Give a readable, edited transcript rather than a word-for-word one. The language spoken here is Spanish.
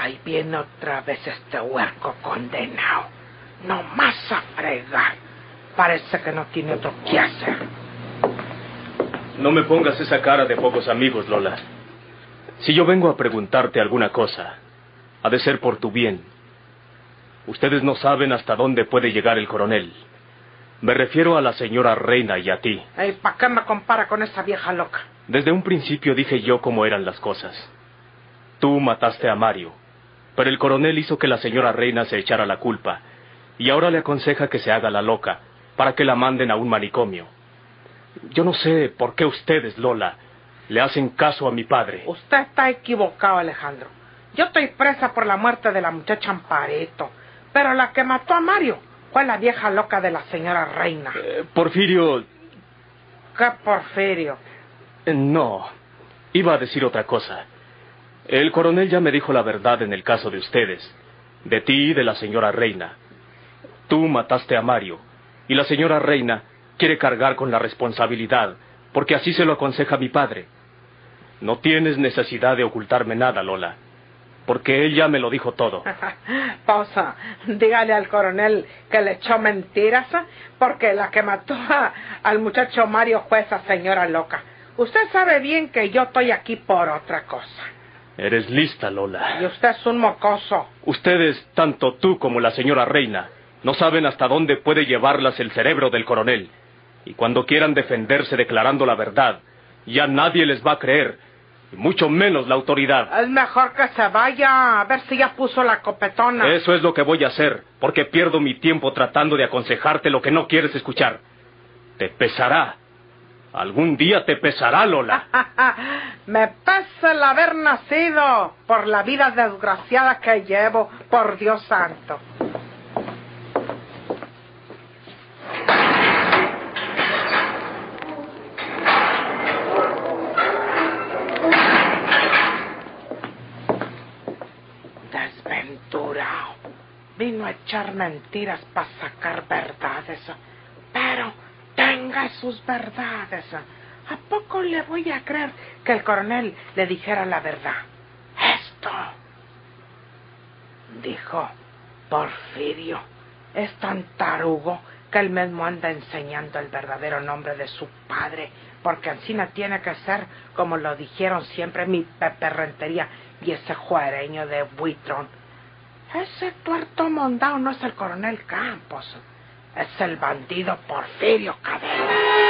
Ahí viene otra vez este huerco condenado. No más a fregar. Parece que no tiene otro que hacer. No me pongas esa cara de pocos amigos, Lola. Si yo vengo a preguntarte alguna cosa, ha de ser por tu bien. Ustedes no saben hasta dónde puede llegar el coronel. Me refiero a la señora Reina y a ti. ¿Para qué me compara con esa vieja loca? Desde un principio dije yo cómo eran las cosas. Tú mataste a Mario, pero el coronel hizo que la señora Reina se echara la culpa, y ahora le aconseja que se haga la loca, para que la manden a un manicomio. Yo no sé por qué ustedes, Lola, le hacen caso a mi padre. Usted está equivocado, Alejandro. Yo estoy presa por la muerte de la muchacha Amparito, pero la que mató a Mario fue la vieja loca de la señora Reina. Porfirio... ¿Qué Porfirio? No, iba a decir otra cosa. El coronel ya me dijo la verdad en el caso de ustedes, de ti y de la señora Reina. Tú mataste a Mario, y la señora Reina quiere cargar con la responsabilidad, porque así se lo aconseja mi padre. No tienes necesidad de ocultarme nada, Lola, porque él ya me lo dijo todo. Pausa. Dígale al coronel que le echó mentiras, porque la que mató al muchacho Mario fue esa señora loca. Usted sabe bien que yo estoy aquí por otra cosa. Eres lista, Lola. Y usted es un mocoso. Ustedes, tanto tú como la señora Reina, no saben hasta dónde puede llevarlas el cerebro del coronel. Y cuando quieran defenderse declarando la verdad, ya nadie les va a creer, y mucho menos la autoridad. Es mejor que se vaya, a ver si ya puso la copetona. Eso es lo que voy a hacer, porque pierdo mi tiempo tratando de aconsejarte lo que no quieres escuchar. Te pesará. Algún día te pesará, Lola. Me pesa el haber nacido por la vida desgraciada que llevo, por Dios santo. Desventurado. Vino a echar mentiras para sacar verdades, pero tenga sus verdades. ¿A poco le voy a creer que el coronel le dijera la verdad? Esto, dijo Porfirio, es tan tarugo que él mismo anda enseñando el verdadero nombre de su padre, porque encima tiene que ser como lo dijeron siempre mi Pepe Rentería y ese juareño de Buitrón. Ese tuerto mondao no es el coronel Campos, es el bandido Porfirio Cadena.